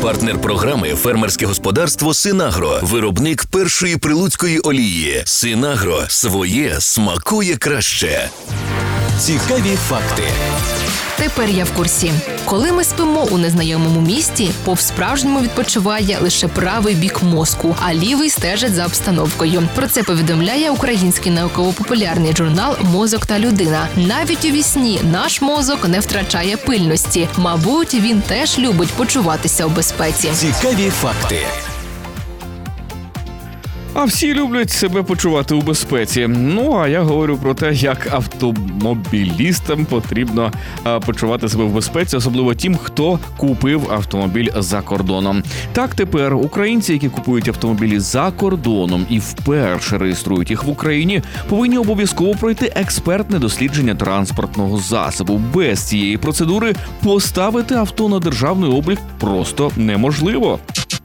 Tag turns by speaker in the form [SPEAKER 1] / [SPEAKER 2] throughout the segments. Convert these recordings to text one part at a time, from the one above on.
[SPEAKER 1] Партнер програми «Фермерське господарство Синагро». Виробник першої прилуцької олії. Синагро. Своє смакує краще. Цікаві факти.
[SPEAKER 2] Тепер я в курсі. Коли ми спимо у незнайомому місті, по-справжньому відпочиває лише правий бік мозку, а лівий стежить за обстановкою. Про це повідомляє український науково-популярний журнал «Мозок та людина». Навіть у вісні наш мозок не втрачає пильності. Мабуть, він теж любить почуватися у безпеці.
[SPEAKER 1] Цікаві факти.
[SPEAKER 3] А всі люблять себе почувати у безпеці. Ну, а я говорю про те, як автомобілістам потрібно почувати себе в безпеці, особливо тим, хто купив автомобіль за кордоном. Так тепер українці, які купують автомобілі за кордоном і вперше реєструють їх в Україні, повинні обов'язково пройти експертне дослідження транспортного засобу. Без цієї процедури поставити авто на державний облік просто неможливо.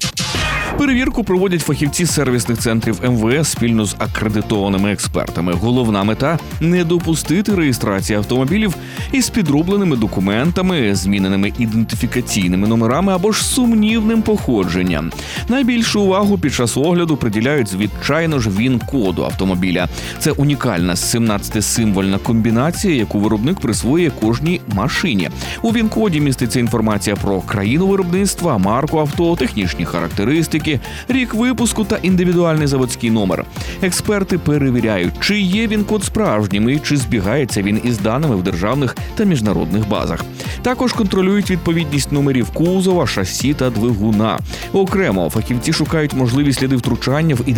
[SPEAKER 3] Перевірку проводять фахівці сервісних центрів МВС спільно з акредитованими експертами. Головна мета – не допустити реєстрації автомобілів із підробленими документами, зміненими ідентифікаційними номерами або ж сумнівним походженням. Найбільшу увагу під час огляду приділяють, звичайно ж, ВІН-коду автомобіля. Це унікальна 17-символьна комбінація, яку виробник присвоює кожній машині. У ВІН-коді міститься інформація про країну виробництва, марку авто, технічні характеристики, рік випуску та індивідуальний заводський номер. Експерти перевіряють, чи є ВІН-код справжнім і чи збігається він із даними в державних та міжнародних базах. Також контролюють відповідність номерів кузова, шасі та двигуна. Окремо, фахівці шукають можливі сліди втручання в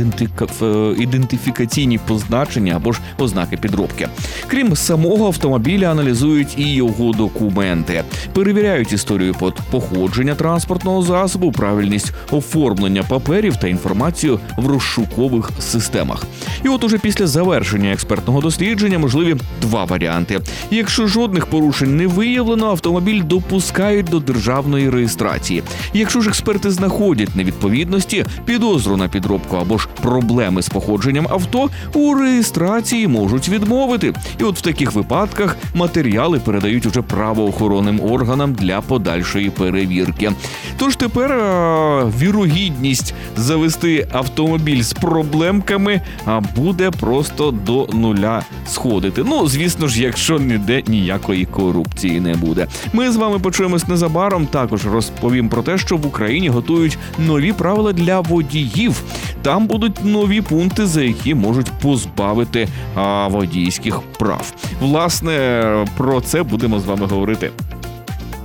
[SPEAKER 3] ідентифікаційні позначення або ж ознаки підробки. Крім самого автомобіля, аналізують і його документи. Перевіряють історію походження транспортного засобу, правильність оформлення паперів та інформацію в розшукових системах. І от уже після завершення експертного дослідження можливі два варіанти. Якщо жодних порушень не виявлено, автомобіль допускають до державної реєстрації. Якщо ж експерти знаходять невідповідності, підозру на підробку або ж проблеми з походженням авто, у реєстрації можуть відмовити. І от в таких випадках матеріали передають уже правоохоронним органам для подальшої перевірки. Тож тепер вірогідність завести автомобіль з проблемками буде просто до нуля сходити. Ну, звісно ж, якщо ніде ніякої корупції не буде. Ми з вами почуємось незабаром. Також розповім про те, що в Україні готують нові правила для водіїв. Там будуть нові пункти, за які можуть позбавити водійських прав. Власне, про це будемо з вами говорити.